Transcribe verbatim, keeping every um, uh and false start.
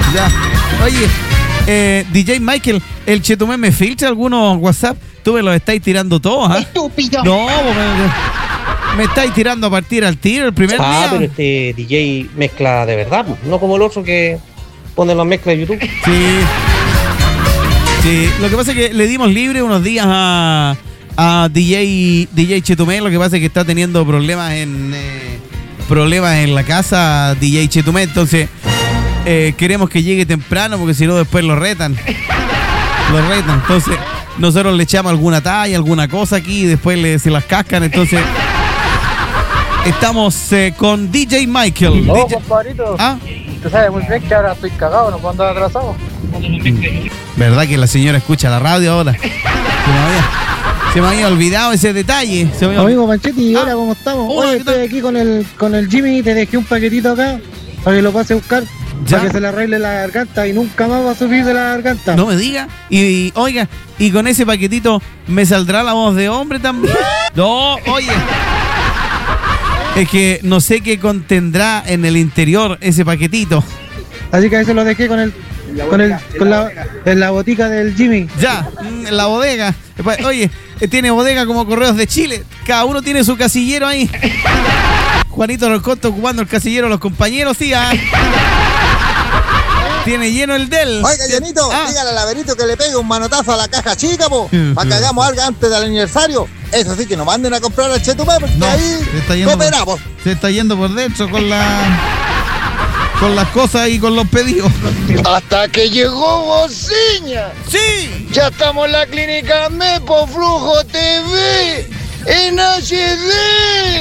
Ya. Oye, eh, D J Michael, el Chetumé me filtra algunos WhatsApp. Tú me los estáis tirando todos, ¿ah? Estúpido. No, me, me estáis tirando a partir al tiro el primer Ah, día. pero este D J mezcla de verdad, pues, no como el otro que pone las mezclas de YouTube. Sí. Sí, lo que pasa es que le dimos libre unos días a, a D J, D J Chetumé. Lo que pasa es que está teniendo problemas en eh, problemas en la casa D J Chetumé. Entonces eh, queremos que llegue temprano porque si no después lo retan. Lo retan. Entonces nosotros le echamos alguna talla, alguna cosa aquí y después le, se las cascan. Entonces estamos eh, con D J Michael. No, D J... compadrito. ¿Ah? Tú sabes muy bien que ahora estoy cagado, no puedo andar atrasado. ¿Verdad que la señora escucha la radio ahora? Se me había, se me había olvidado ese detalle. Se me había... Amigo Panchetti, Ah. hola, ¿cómo estamos? Hola, Oye, ¿qué tal? estoy aquí con el, con el Jimmy, te dejé un paquetito acá para que lo pase a buscar, ¿Ya? para que se le arregle la garganta y nunca más va a subir de la garganta. No me diga. Y, y, oiga, y con ese paquetito me saldrá la voz de hombre también. No, oye. Es que no sé qué contendrá en el interior ese paquetito. Así que ahí se lo dejé con el, con el, con la, en la botica del Jimmy. Ya, mm, en la bodega. Oye, eh, tiene bodega como Correos de Chile. Cada uno tiene su casillero ahí. Juanito Roscón está ocupando el casillero de los compañeros, sí, ah. Tiene lleno el del. Oiga, Llenito, Ah. dígale al Laberito que le pegue un manotazo a la caja chica, po, para que hagamos algo antes del aniversario. Eso sí, que nos manden a comprar al Chetumé, porque No, ahí se está yendo por- cooperamos. Se está yendo por dentro con la. Con las cosas y con los pedidos. Hasta que llegó Bociña. ¡Sí! Ya estamos en la clínica Mepo Flujo T V en H D.